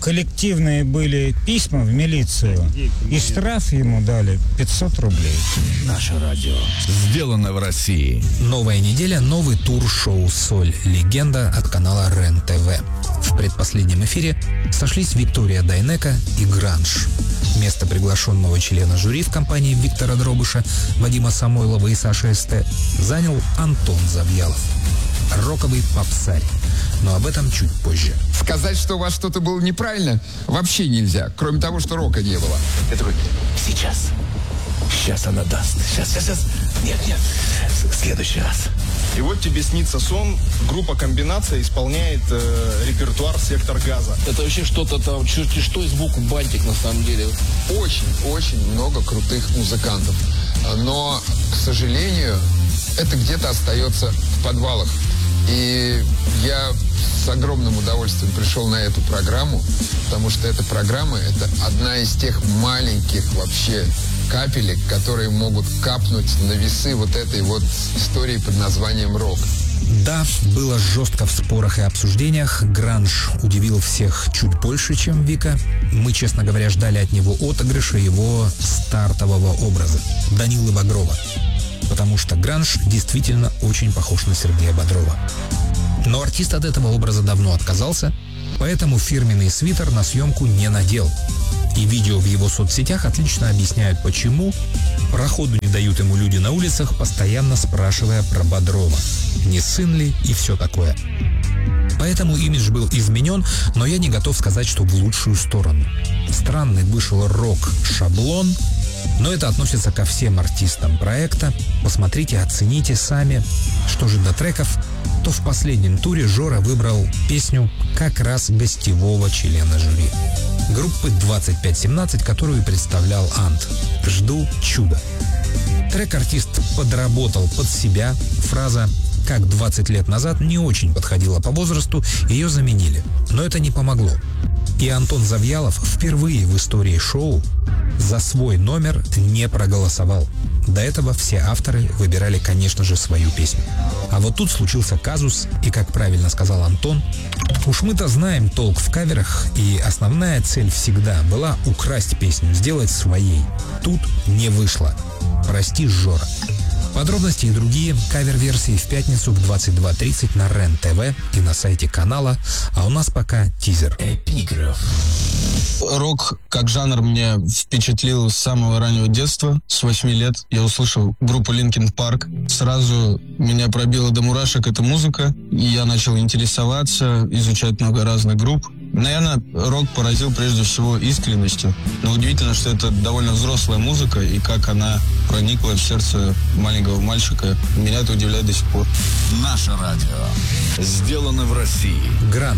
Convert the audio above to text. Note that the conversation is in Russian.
коллективные были письма в милицию, и штраф ему дали 500 рублей. Наше радио. Сделано в России. Новая неделя, новый тур шоу «Соль. Легенда» от канала РЕН-ТВ. В предпоследнем эфире сошлись Виктория Дайнеко и Гранж. Место приглашенного члена жюри в компании Виктора Дробыша, Вадима Самойлова и Саши СТ занял Антон Завьялов. Роковый попсарь. Но об этом чуть позже. Сказать, что у вас что-то было неправильно, вообще нельзя. Кроме того, что рока не было. Я такой, сейчас она даст. Сейчас. Нет, в следующий раз. И вот тебе снится сон, группа «Комбинация» исполняет репертуар «Сектор газа». Это вообще что-то там, черти что, из звуку бантик на самом деле. Очень много крутых музыкантов. Но, к сожалению, это где-то остается в подвалах. И я с огромным удовольствием пришел на эту программу, потому что эта программа – это одна из тех маленьких вообще капелек, которые могут капнуть на весы вот этой вот истории под названием «Рок». Да, было жестко в спорах и обсуждениях. Гранж удивил всех чуть больше, чем Вика. Мы, честно говоря, ждали от него отыгрыша его стартового образа – Данилы Багрова. Потому что Гранж действительно очень похож на Сергея Бодрова. Но артист от этого образа давно отказался, поэтому фирменный свитер на съемку не надел. И видео в его соцсетях отлично объясняют, почему. Проходу не дают ему люди на улицах, постоянно спрашивая про Бодрова. Не сын ли и все такое. Поэтому имидж был изменен, но я не готов сказать, что в лучшую сторону. Странный вышел рок-шаблон, но это относится ко всем артистам проекта. Посмотрите, оцените сами. Что же до треков, то в последнем туре Жора выбрал песню как раз гостевого члена жюри. Группы 2517, которую представлял Ант. «Жду чуда». Трек артист подработал под себя. Фраза «как 20 лет назад» не очень подходила по возрасту, ее заменили. Но это не помогло. И Антон Завьялов впервые в истории шоу за свой номер не проголосовал. До этого все авторы выбирали, конечно же, свою песню. А вот тут случился казус, и, как правильно сказал Антон, уж мы-то знаем толк в каверах, и основная цель всегда была украсть песню, сделать своей. Тут не вышло. Прости, Жора. Подробности и другие кавер-версии в пятницу в 22:30 на РЕН-ТВ и на сайте канала. А у нас пока тизер. Эпиграф. Рок как жанр меня впечатлил с самого раннего детства. С 8 лет я услышал группу Linkin Park. Сразу меня пробила до мурашек эта музыка. И я начал интересоваться, изучать много разных групп. Наверное, рок поразил прежде всего искренностью. Но удивительно, что это довольно взрослая музыка, и как она проникла в сердце маленького мальчика. Меня это удивляет до сих пор. Наше радио. Сделано в России. Гранж.